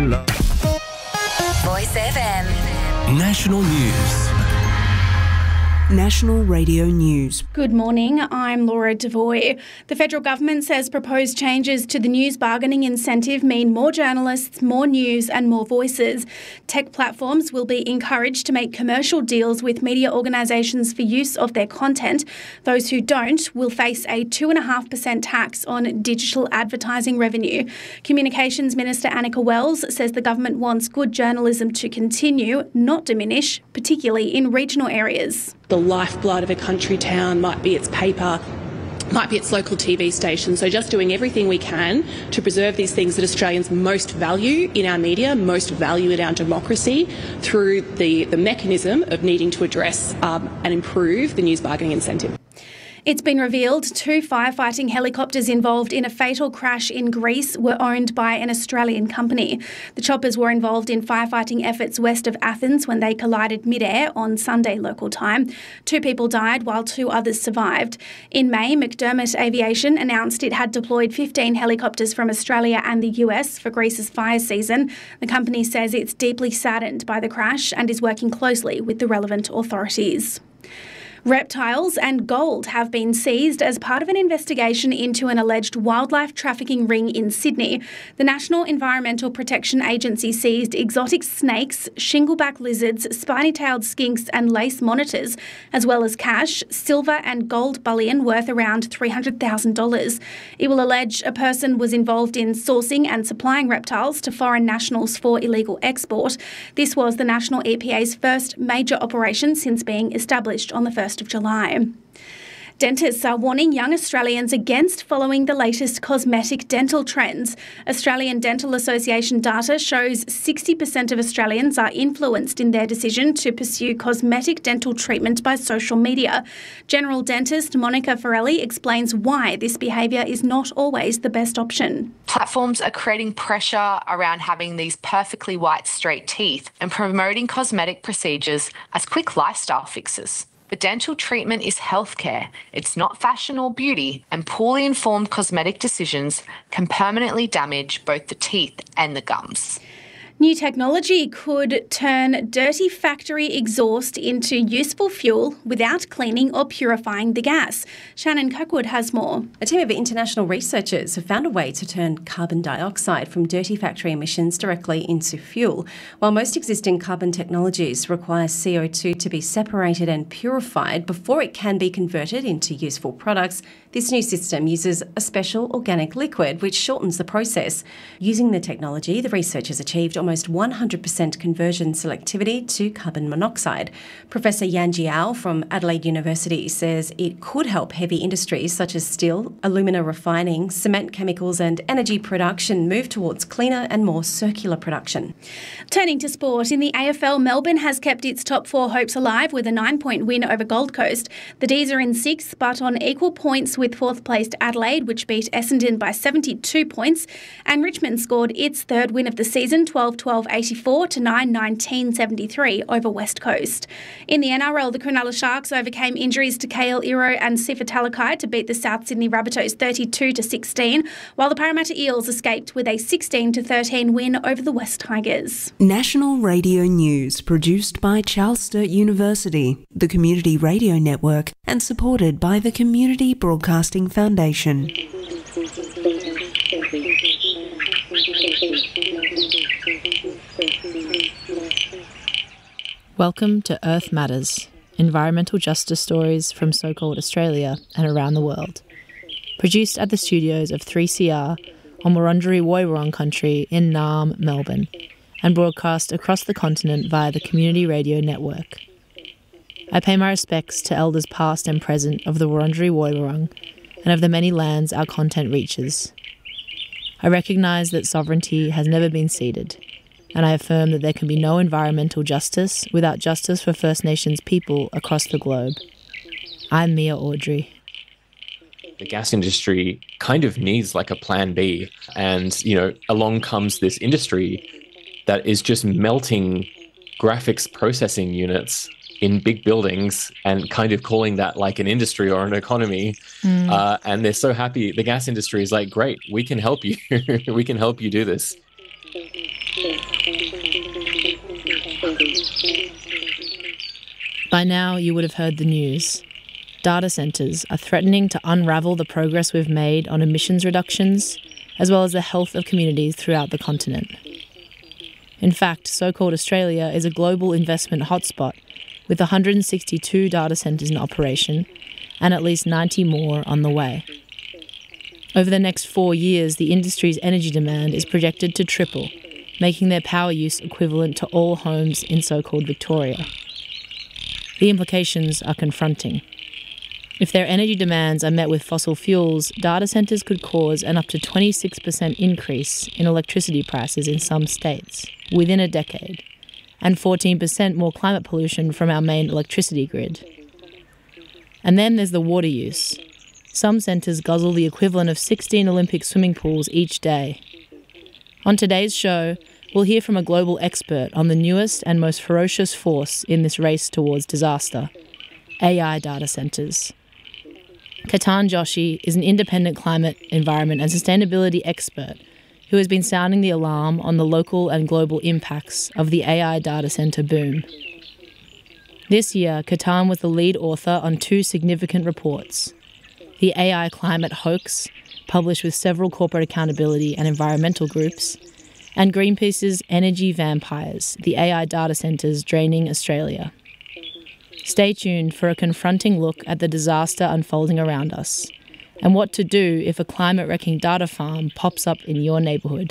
love. Voice FM. National News. National Radio News. Good morning, I'm Laura Devoy. The federal government says proposed changes to the news bargaining incentive mean more journalists, more news and more voices. Tech platforms will be encouraged to make commercial deals with media organisations for use of their content. Those who don't will face a 2.5% tax on digital advertising revenue. Communications Minister Annika Wells says the government wants good journalism to continue, not diminish, particularly in regional areas. The lifeblood of a country town might be its paper, might be its local TV station. So just doing everything we can to preserve these things that Australians most value in our media, most value in our democracy, through the mechanism of needing to address and improve the news bargaining incentive. It's been revealed 2 firefighting helicopters involved in a fatal crash in Greece were owned by an Australian company. The choppers were involved in firefighting efforts west of Athens when they collided mid-air on Sunday local time. 2 people died while 2 others survived. In May, McDermott Aviation announced it had deployed 15 helicopters from Australia and the US for Greece's fire season. The company says it's deeply saddened by the crash and is working closely with the relevant authorities. Reptiles and gold have been seized as part of an investigation into an alleged wildlife trafficking ring in Sydney. The National Environmental Protection Agency seized exotic snakes, shingleback lizards, spiny-tailed skinks and lace monitors, as well as cash, silver and gold bullion worth around $300,000. It will allege a person was involved in sourcing and supplying reptiles to foreign nationals for illegal export. This was the National EPA's first major operation since being established on the 1st of July. Dentists are warning young Australians against following the latest cosmetic dental trends. Australian Dental Association data shows 60% of Australians are influenced in their decision to pursue cosmetic dental treatment by social media. General dentist Monica Forelli explains why this behaviour is not always the best option. Platforms are creating pressure around having these perfectly white, straight teeth and promoting cosmetic procedures as quick lifestyle fixes. But dental treatment is healthcare. It's not fashion or beauty, and poorly informed cosmetic decisions can permanently damage both the teeth and the gums. New technology could turn dirty factory exhaust into useful fuel without cleaning or purifying the gas. Shannon Cockwood has more. A team of international researchers have found a way to turn carbon dioxide from dirty factory emissions directly into fuel. While most existing carbon technologies require CO2 to be separated and purified before it can be converted into useful products, this new system uses a special organic liquid which shortens the process. Using the technology, the researchers achieved almost 100% conversion selectivity to carbon monoxide. Professor Yan Jiao from Adelaide University says it could help heavy industries such as steel, alumina refining, cement chemicals and energy production move towards cleaner and more circular production. Turning to sport, in the AFL, Melbourne has kept its top 4 hopes alive with a 9-point win over Gold Coast. The D's are in 6th but on equal points with 4th-placed Adelaide, which beat Essendon by 72 points, and Richmond scored its 3rd win of the season, 12-84 to 9-19-73 over West Coast. In the NRL, the Cronulla Sharks overcame injuries to Kale Iro and Sifa Talakai to beat the South Sydney Rabbitohs 32-16, while the Parramatta Eels escaped with a 16-13 win over the West Tigers. National Radio News, produced by Charles Sturt University, the Community Radio Network, and supported by the Community Broadcasting Foundation. Welcome to Earth Matters, environmental justice stories from so-called Australia and around the world. Produced at the studios of 3CR on Wurundjeri Woiwurrung country in Naarm, Melbourne, and broadcast across the continent via the Community Radio Network. I pay my respects to elders past and present of the Wurundjeri Woiwurrung and of the many lands our content reaches. I recognise that sovereignty has never been ceded, and I affirm that there can be no environmental justice without justice for First Nations people across the globe. I'm Mia Audrey. The gas industry kind of needs like a plan B, and, along comes this industry that is just melting graphics processing units in big buildings and kind of calling that like an industry or an economy. And they're so happy. The gas industry is like, great, we can help you. We can help you do this. By now, you would have heard the news. Data centres are threatening to unravel the progress we've made on emissions reductions, as well as the health of communities throughout the continent. In fact, so-called Australia is a global investment hotspot, with 162 data centres in operation and at least 90 more on the way. Over the next 4 years, the industry's energy demand is projected to triple, making their power use equivalent to all homes in so-called Victoria. The implications are confronting. If their energy demands are met with fossil fuels, data centres could cause an up to 26% increase in electricity prices in some states within a decade, and 14% more climate pollution from our main electricity grid. And then there's the water use. Some centres guzzle the equivalent of 16 Olympic swimming pools each day. On today's show, we'll hear from a global expert on the newest and most ferocious force in this race towards disaster: AI data centres. Ketan Joshi is an independent climate, environment and sustainability expert who has been sounding the alarm on the local and global impacts of the AI data centre boom. This year, Ketan was the lead author on 2 significant reports: the AI climate hoax, published with several corporate accountability and environmental groups, and Greenpeace's Energy Vampires, the AI data centres draining Australia. Stay tuned for a confronting look at the disaster unfolding around us, and what to do if a climate-wrecking data farm pops up in your neighbourhood.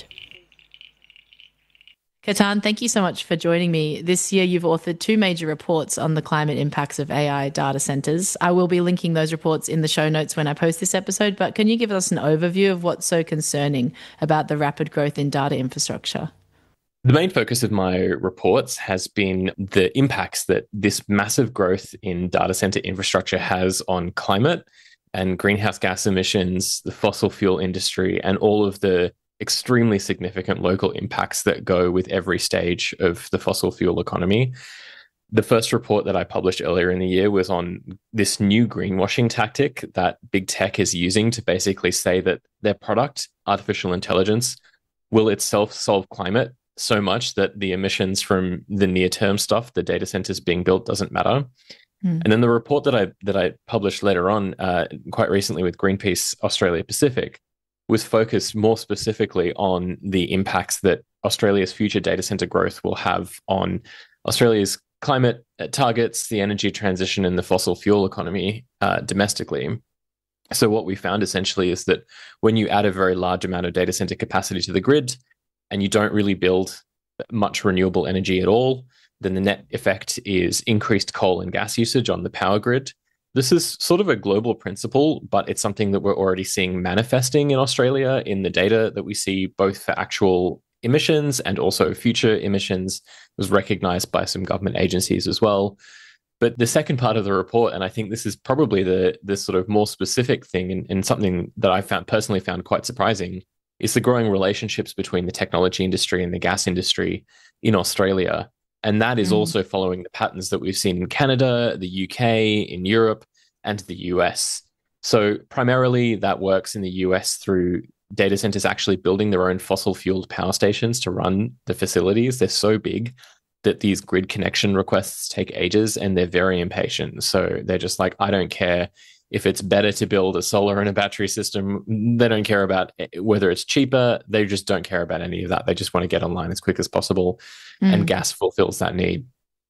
Ketan, thank you so much for joining me. This year you've authored 2 major reports on the climate impacts of AI data centres. I will be linking those reports in the show notes when I post this episode, but can you give us an overview of what's so concerning about the rapid growth in data infrastructure? The main focus of my reports has been the impacts that this massive growth in data center infrastructure has on climate and greenhouse gas emissions, the fossil fuel industry, and all of the extremely significant local impacts that go with every stage of the fossil fuel economy. The first report that I published earlier in the year was on this new greenwashing tactic that big tech is using to basically say that their product, artificial intelligence, will itself solve climate so much that the emissions from the near-term stuff, the data centers being built, doesn't matter. And then the report that I published later on, quite recently with Greenpeace Australia Pacific, was focused more specifically on the impacts that Australia's future data center growth will have on Australia's climate targets, the energy transition, and the fossil fuel economy domestically. So what we found essentially is that when you add a very large amount of data center capacity to the grid, and you don't really build much renewable energy at all, then the net effect is increased coal and gas usage on the power grid. This is sort of a global principle, but it's something that we're already seeing manifesting in Australia in the data that we see both for actual emissions and also future emissions. It was recognized by some government agencies as well. But the second part of the report, and I think this is probably the sort of more specific thing and something that I personally found quite surprising, is the growing relationships between the technology industry and the gas industry in Australia. And that is also following the patterns that we've seen in Canada, the UK, in Europe, and the US. So primarily that works in the US through data centers actually building their own fossil-fueled power stations to run the facilities. They're so big that these grid connection requests take ages and they're very impatient. So they're just like, I don't care if it's better to build a solar and a battery system. They don't care about whether it's cheaper. They just don't care about any of that. They just want to get online as quick as possible. And gas fulfills that need.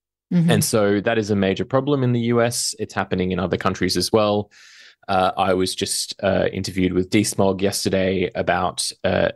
And so that is a major problem in the US. It's happening in other countries as well. I was just interviewed with DeSmog yesterday about a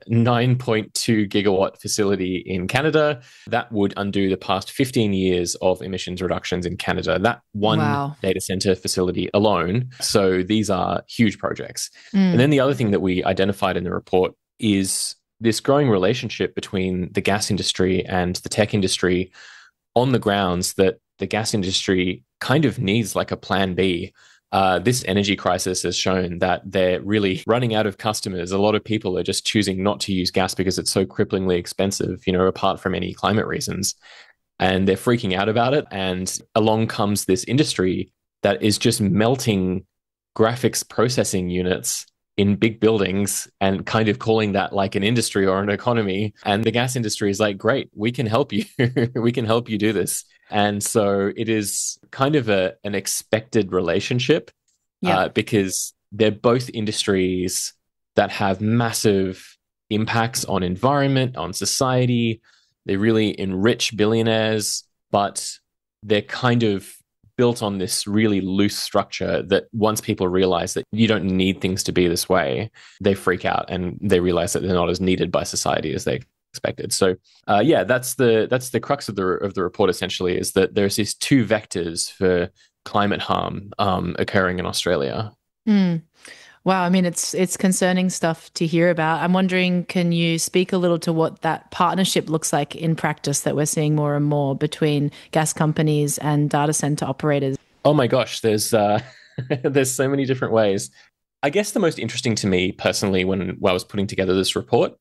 9.2 gigawatt facility in Canada that would undo the past 15 years of emissions reductions in Canada. That one data center facility alone. So these are huge projects. And then the other thing that we identified in the report is this growing relationship between the gas industry and the tech industry on the grounds that the gas industry kind of needs like a plan B. This energy crisis has shown that they're really running out of customers. A lot of people are just choosing not to use gas because it's so cripplingly expensive, you know, apart from any climate reasons. And they're freaking out about it. And along comes this industry that is just melting graphics processing units in big buildings and kind of calling that like an industry or an economy. And the gas industry is like, great, we can help you. We can help you do this. And so it is kind of an expected relationship because they're both industries that have massive impacts on environment, on society. They really enrich billionaires, but they're kind of built on this really loose structure that once people realize that you don't need things to be this way, they freak out and they realize that they're not as needed by society as they expected. So that's the crux of the report essentially, is that there's these two vectors for climate harm occurring in Australia. Wow, I mean, it's concerning stuff to hear about. I'm wondering, can you speak a little to what that partnership looks like in practice that we're seeing more and more between gas companies and data center operators? Oh my gosh, there's there's so many different ways. I guess the most interesting to me personally when I was putting together this report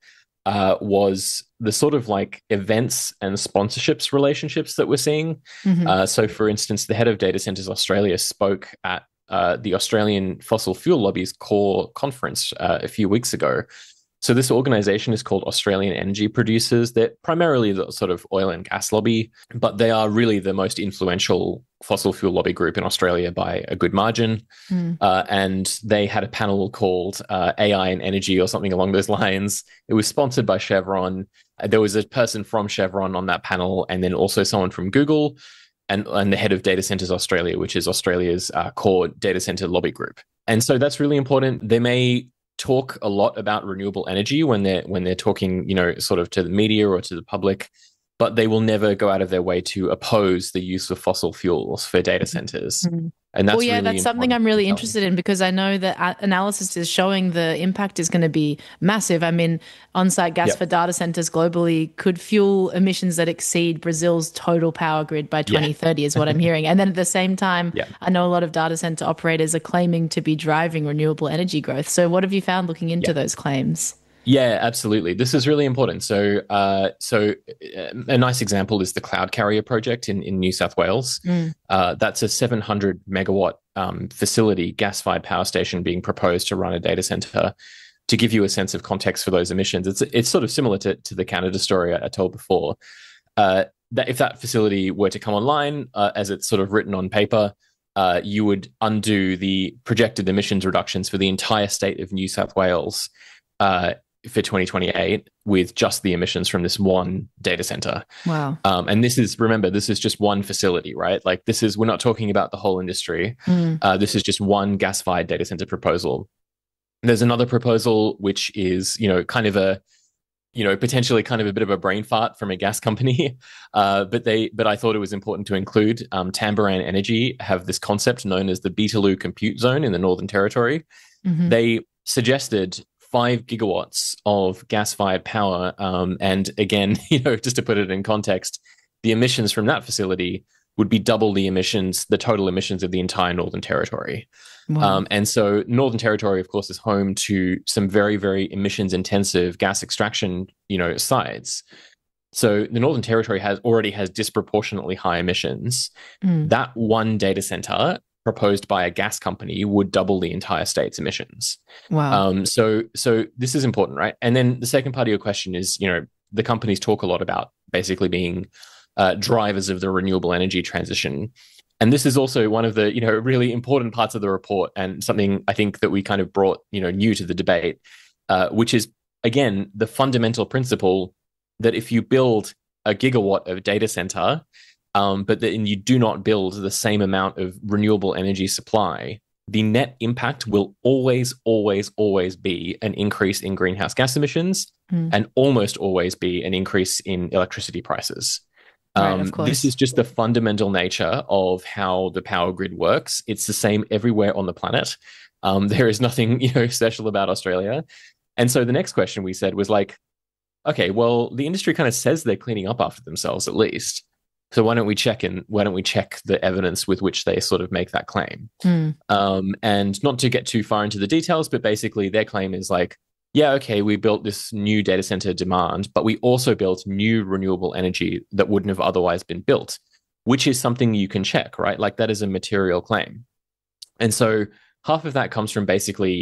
was the sort of like events and sponsorships relationships that we're seeing. So for instance, the head of Data Centers Australia spoke at the Australian Fossil Fuel Lobby's core conference a few weeks ago. So this organization is called Australian Energy Producers. They're primarily the sort of oil and gas lobby, but they are really the most influential fossil fuel lobby group in Australia by a good margin. And they had a panel called AI and Energy or something along those lines. It was sponsored by Chevron. There was a person from Chevron on that panel, and then also someone from Google, and the head of Data Centers Australia, which is Australia's core data center lobby group. And so that's really important. They may talk a lot about renewable energy when they're talking, sort of to the media or to the public, but they will never go out of their way to oppose the use of fossil fuels for data centers. And that's that's something I'm really interested in, because I know that analysis is showing the impact is going to be massive. I mean, on-site gas for data centers globally could fuel emissions that exceed Brazil's total power grid by 2030 is what I'm hearing. And then at the same time, I know a lot of data center operators are claiming to be driving renewable energy growth. So what have you found looking into those claims? Yeah, absolutely. This is really important. So a nice example is the Cloud Carrier project in New South Wales. That's a 700 megawatt facility, gas-fired power station being proposed to run a data center. To give you a sense of context for those emissions, it's sort of similar to the Canada story I told before. That if that facility were to come online, as it's sort of written on paper, you would undo the projected emissions reductions for the entire state of New South Wales for 2028 with just the emissions from this one data center. Wow. And this is just one facility, right? Like we're not talking about the whole industry. This is just one gas-fired data center proposal. There's another proposal, which is, potentially kind of a bit of a brain fart from a gas company. But I thought it was important to include. Tamboran Energy have this concept known as the Beetaloo Compute Zone in the Northern Territory. They suggested 5 gigawatts of gas-fired power. And again, just to put it in context, the emissions from that facility would be double the total emissions of the entire Northern Territory. Wow. And so Northern Territory, of course, is home to some very, very emissions-intensive gas extraction, sites. So the Northern Territory already has disproportionately high emissions. That one data center proposed by a gas company would double the entire state's emissions. Wow. So this is important, right? And then the second part of your question is, the companies talk a lot about basically being drivers of the renewable energy transition. And this is also one of the, really important parts of the report, and something I think that we kind of brought, new to the debate, which is, again, the fundamental principle that if you build a gigawatt of data center, but then you do not build the same amount of renewable energy supply, the net impact will always, always, always be an increase in greenhouse gas emissions and almost always be an increase in electricity prices. Right, of course. This is just the fundamental nature of how the power grid works. It's the same everywhere on the planet. There is nothing, special about Australia. And so the next question we said was like, okay, well, the industry kind of says they're cleaning up after themselves at least. So why don't we check the evidence with which they sort of make that claim? And not to get too far into the details, but basically their claim is like, yeah, okay, we built this new data center demand, but we also built new renewable energy that wouldn't have otherwise been built, which is something you can check, right? Like that is a material claim. And so half of that comes from basically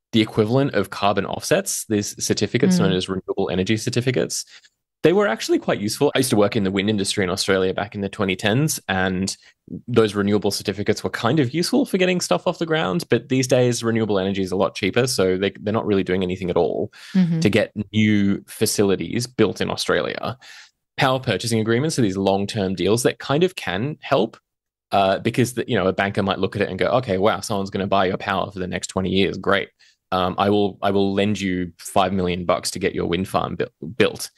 the equivalent of carbon offsets, these certificates known as renewable energy certificates. They were actually quite useful. I used to work in the wind industry in Australia back in the 2010s, and those renewable certificates were kind of useful for getting stuff off the ground. But these days, renewable energy is a lot cheaper, so they're not really doing anything at all to get new facilities built in Australia. Power purchasing agreements are these long-term deals that kind of can help because a banker might look at it and go, okay, wow, someone's going to buy your power for the next 20 years. Great. I will lend you $5 million to get your wind farm built.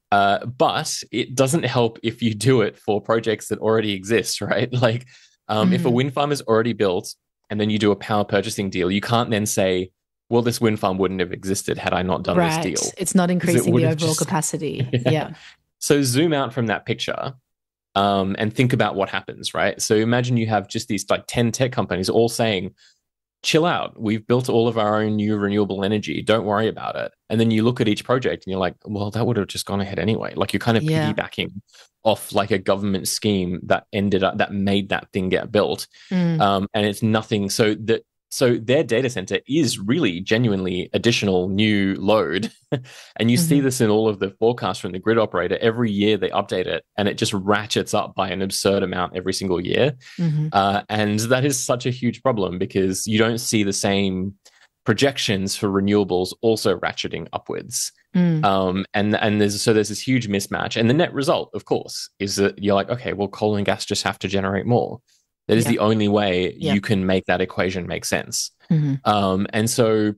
But it doesn't help if you do it for projects that already exist, right? Like if a wind farm is already built and then you do a power purchasing deal, you can't then say, well, this wind farm wouldn't have existed had I not done this deal. It's not increasing the overall capacity. Yeah. So zoom out from that picture and think about what happens, right? So imagine you have just these like 10 tech companies all saying, chill out. We've built all of our own new renewable energy. Don't worry about it. And then you look at each project and you're like, well, that would have just gone ahead anyway. Like you're kind of piggybacking off like a government scheme that made that thing get built. And it's nothing. So their data center is really genuinely additional new load. And you see this in all of the forecasts from the grid operator. Every year they update it and it just ratchets up by an absurd amount every single year. And that is such a huge problem because you don't see the same projections for renewables also ratcheting upwards. And there's this huge mismatch. And the net result, of course, is that you're like, okay, well, coal and gas just have to generate more. That is the only way you can make that equation make sense. And so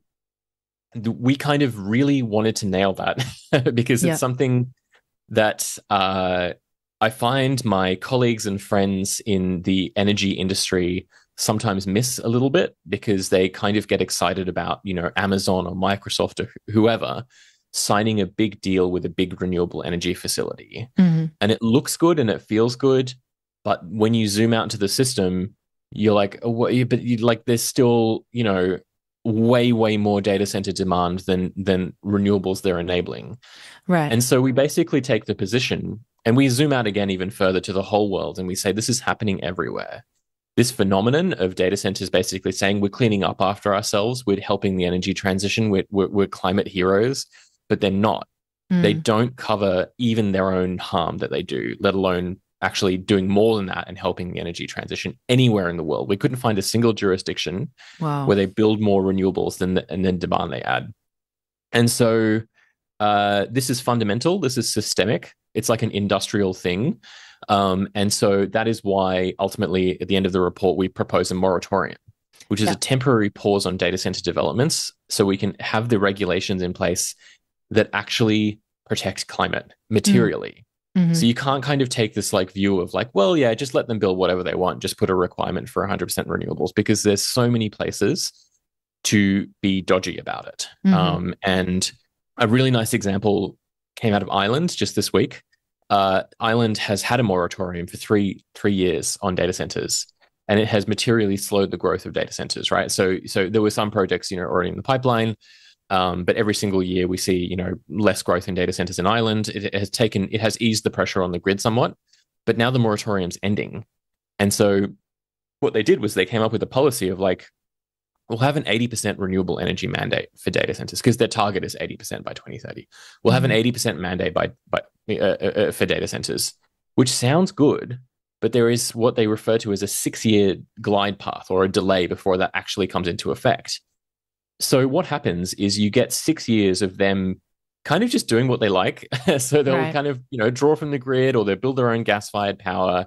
we kind of really wanted to nail that because it's something that I find my colleagues and friends in the energy industry sometimes miss a little bit because they kind of get excited about, Amazon or Microsoft or whoever signing a big deal with a big renewable energy facility. And it looks good and it feels good. But when you zoom out into the system, you're like, there's still, way, way more data center demand than renewables they're enabling. Right. And so we basically take the position and we zoom out again even further to the whole world and we say this is happening everywhere. This phenomenon of data centers basically saying we're cleaning up after ourselves, we're helping the energy transition, we're climate heroes, but they're not. They don't cover even their own harm that they do, let alone actually doing more than that and helping the energy transition anywhere in the world. We couldn't find a single jurisdiction where they build more renewables than demand they add. And so this is fundamental. This is systemic. It's like an industrial thing. And so that is why ultimately at the end of the report, we propose a moratorium, which is a temporary pause on data center developments so we can have the regulations in place that actually protect climate materially. So you can't kind of take this like view of like, well, yeah, just let them build whatever they want. Just put a requirement for 100% renewables because there's so many places to be dodgy about it. And a really nice example came out of Ireland just this week. Ireland has had a moratorium for three years on data centers, and it has materially slowed the growth of data centers, right? So there were some projects, already in the pipeline. But every single year we see, less growth in data centers in Ireland. It has eased the pressure on the grid somewhat, but now the moratorium's ending. And so what they did was they came up with a policy of like, we'll have an 80% renewable energy mandate for data centers because their target is 80% by 2030. We'll have an 80% mandate for data centers, which sounds good, but there is what they refer to as a 6-year glide path or a delay before that actually comes into effect. So what happens is you get 6 years of them kind of just doing what they like. So they'll kind of, draw from the grid or they'll build their own gas-fired power.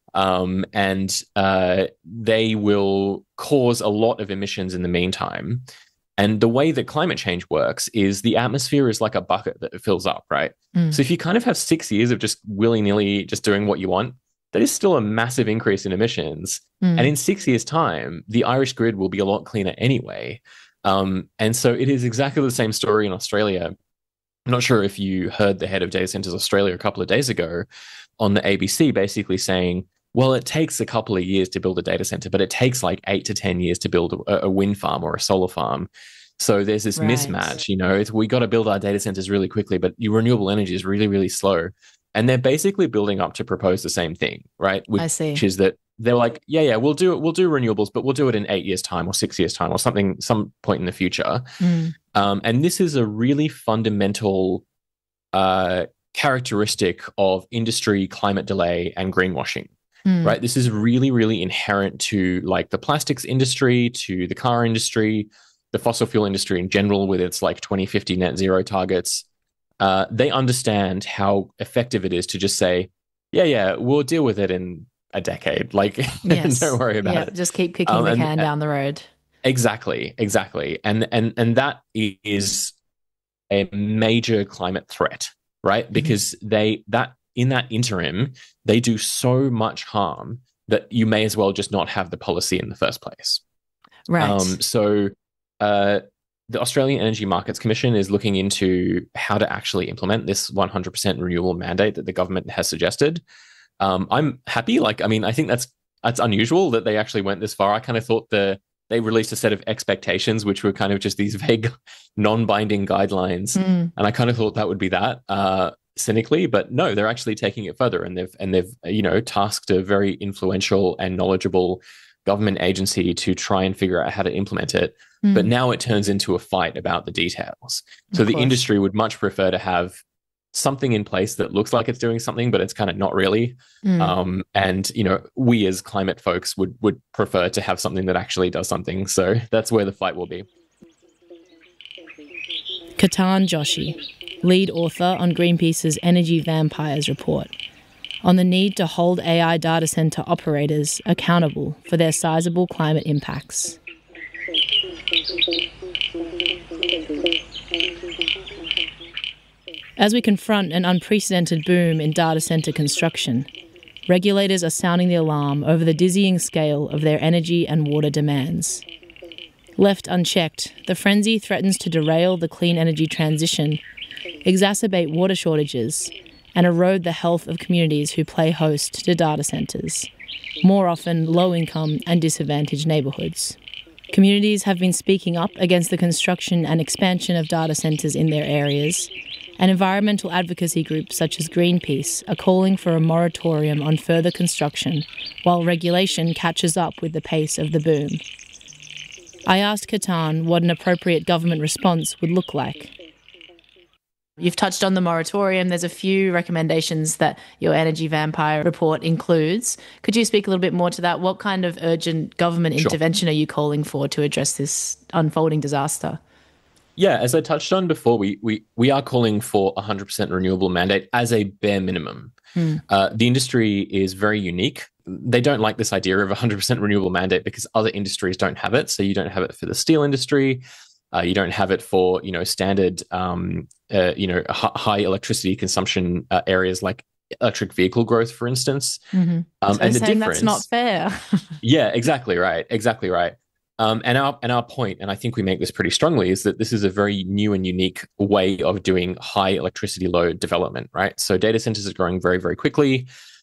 And they will cause a lot of emissions in the meantime. And the way that climate change works is the atmosphere is like a bucket that fills up, right? So if you kind of have 6 years of just willy-nilly just doing what you want, that is still a massive increase in emissions. And in 6 years' time, the Irish grid will be a lot cleaner anyway. And so it is exactly the same story in Australia. I'm not sure if you heard the head of Data Centers Australia a couple of days ago on the ABC basically saying, well, it takes a couple of years to build a data center, but it takes like 8 to 10 years to build a wind farm or a solar farm. So there's this mismatch, we got to build our data centers really quickly, but your renewable energy is really, really slow. And they're basically building up to propose the same thing, right? Which is that they're like, yeah, we'll do renewables, but we'll do it in 8 years' time or 6 years' time or something, some point in the future. And this is a really fundamental characteristic of industry climate delay and greenwashing. Right? This is really, really inherent to like the plastics industry, to the car industry, the fossil fuel industry in general, with its like 2050 net zero targets. They understand how effective it is to just say, yeah, we'll deal with it in a decade. Like, Yes. don't worry about it. Just keep kicking the can down the road. Exactly. And that is a major climate threat, right? Because in that interim, they do so much harm that you may as well just not have the policy in the first place. Right. So the Australian Energy Markets Commission is looking into how to actually implement this 100% renewable mandate that the government has suggested. I'm happy. Like, I mean, I think that's unusual that they actually went this far. I kind of thought they released a set of expectations, which were kind of just these vague, non-binding guidelines, and I kind of thought that would be that. Cynically, but no, they're actually taking it further, and they've tasked a very influential and knowledgeable government agency to try and figure out how to implement it. But now it turns into a fight about the details. So the industry would much prefer to have something in place that looks like it's doing something, but it's kind of not really. And we as climate folks would prefer to have something that actually does something. So that's where the fight will be. Ketan Joshi, lead author on Greenpeace's Energy Vampires report, on the need to hold AI data centre operators accountable for their sizable climate impacts. As we confront an unprecedented boom in data centre construction, regulators are sounding the alarm over the dizzying scale of their energy and water demands. Left unchecked, the frenzy threatens to derail the clean energy transition, exacerbate water shortages, and erode the health of communities who play host to data centres, more often low-income and disadvantaged neighbourhoods. Communities have been speaking up against the construction and expansion of data centres in their areas, and environmental advocacy groups such as Greenpeace are calling for a moratorium on further construction while regulation catches up with the pace of the boom. I asked Ketan what an appropriate government response would look like. You've touched on the moratorium. There's a few recommendations that your Energy Vampire report includes. Could you speak a little bit more to that? What kind of urgent government intervention are you calling for to address this unfolding disaster? Yeah, as I touched on before, we are calling for a 100% renewable mandate as a bare minimum. The industry is very unique. They don't like this idea of a 100% renewable mandate because other industries don't have it. So you don't have it for the steel industry. You don't have it for, standard, high electricity consumption areas like electric vehicle growth, for instance. So and the difference, that's not fair. Yeah, exactly right. And our point, and I think we make this pretty strongly, is that this is a very new and unique way of doing high electricity load development, right? So data centers are growing very, very quickly.